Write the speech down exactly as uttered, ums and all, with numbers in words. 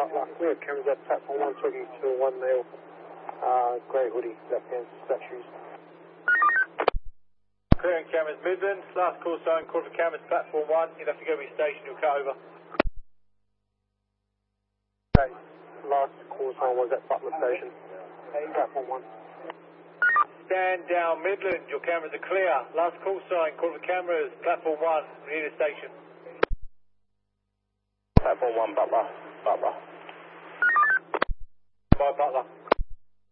Butler. We have cameras at platform one talking to one male, uh, grey hoodie, left hand, black shoes. Clearing cameras Midlands, last call sign, call for cameras platform one, you'll have to go to your station, you'll cut over. Okay, last call sign was at Butler Station, platform one. Stand down Midlands, your cameras are clear. Last call sign, call for cameras, platform one, we need a station. Platform one, Butler, Butler. Bye Butler.